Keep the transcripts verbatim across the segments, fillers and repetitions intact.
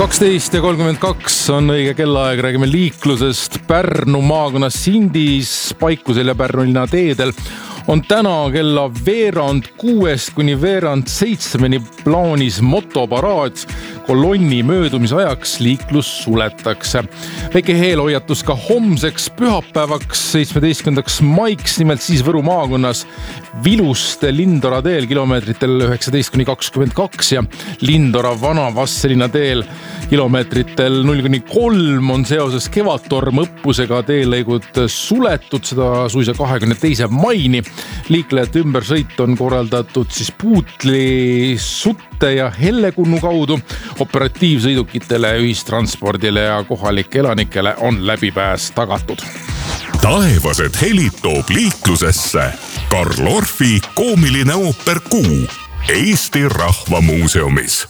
kaksteist ja kolmkümmend kaks on õige kellaaeg, räägime liiklusest. Pärnu maakonnas Sindis, Paikusel ja Pärnu linna teedel on täna kella veerand kuuest kuni veerand seitsmeni plaanis motoparaad. Kolonni möödumise ajaks liiklus suletakse. Väike heelhoiatus ka homseks pühapäevaks, seitsmeteistkümnendaks maiks, nimelt siis Võru maakonnas Viluste Lindora teel kilomeetritel üheksateist kuni kakskümmend kaks ja Lindora Vana Vastseliina teel kilomeetritel null kuni kolm on seoses Kevadtorm õppusega teelõigud suletud, seda suisa kahekümne teise maini. Liiklejate ümbersõit on korraldatud siis Puutli, Sutte ja Hellekunnu kaudu. Operatiivsõidukitele, ühistranspordile ja kohalike elanikele on läbipääs tagatud. Taevased helid toob liiklusesse Karl Orfi koomiline ooper Kuu Eesti Rahvamuuseumis.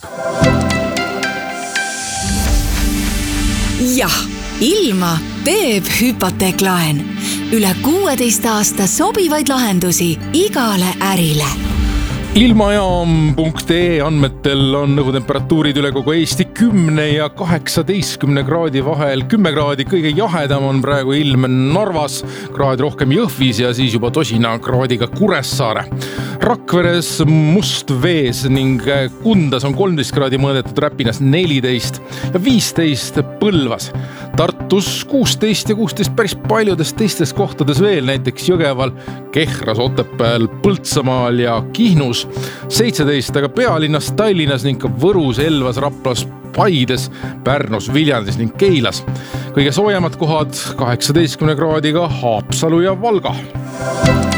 Jah, ilma teeb hüpoteeklaen. Üle kuueteist aasta sobivaid lahendusi igale ärile. Ilmajaam punkt ee andmetel on õhutemperatuurid üle kogu Eesti kümne ja kaheksateistkümne kraadi vahel. kümme kraadi kõige jahedam on praegu ilm Narvas, kraad rohkem Jõhvis ja siis juba tosina kraadiga Kuressaare. Rakveres, Mustvees ning Kundas on kolmteist kraadi mõõdetud, Räpinas neliteist ja viisteist Põlvas. Tartus kuusteist ja kuusteist päris paljudes teistes kohtades veel, näiteks Jõgeval, Kehras, Otepääl, Põltsamaal ja Kihnus. seitseteist aga pealinnas Tallinnas ning ka Võrus, Elvas, Raplas, Paides, Pärnus, Viljandis ning Keilas. Kõige soojemad kohad kaheksateistkümne kraadiga Haapsalu ja Valga.